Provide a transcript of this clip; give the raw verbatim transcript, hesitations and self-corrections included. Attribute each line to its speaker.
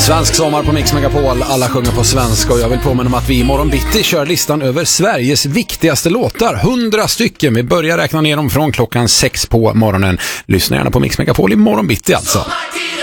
Speaker 1: Svensk sommar på Mix Megapol, alla sjunger på svenska och jag vill påminna om att vi imorgon bitti kör listan över Sveriges viktigaste låtar. Hundra stycken, vi börjar räkna ner dem från klockan sex på morgonen. Lyssna gärna på Mix Megapol imorgon bitti alltså.